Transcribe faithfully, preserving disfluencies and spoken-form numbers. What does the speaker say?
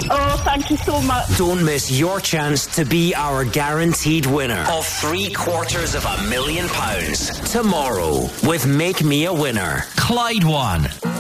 Oh, thank you so much. Don't miss your chance to be our guaranteed winner of three quarters of a million pounds tomorrow with Make Me a Winner. Clyde One.